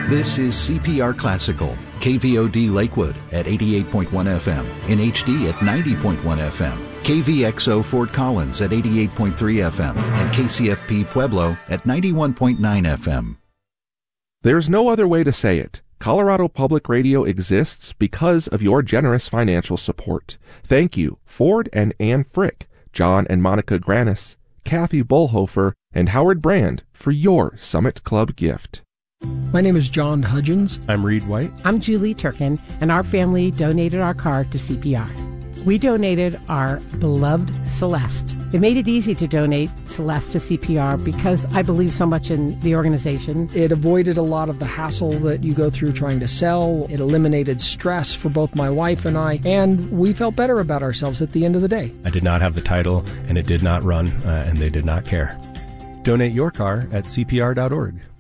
This is CPR Classical, KVOD Lakewood at 88.1 FM, in HD at 90.1 FM, KVXO Fort Collins at 88.3 FM, and KCFP Pueblo at 91.9 FM. There's no other way to say it. Colorado Public Radio exists because of your generous financial support. Thank you, Ford and Ann Frick, John and Monica Granis, Kathy Bullhofer, and Howard Brand for your Summit Club gift. My name is John Hudgens. I'm Reed White. I'm Julie Turkin, and our family donated our car to CPR. We donated our beloved Celeste. It made it easy to donate Celeste to CPR because I believe so much in the organization. It avoided a lot of the hassle that you go through trying to sell. It eliminated stress for both my wife and I, and we felt better about ourselves at the end of the day. I did not have the title, and it did not run, and they did not care. Donate your car at CPR.org.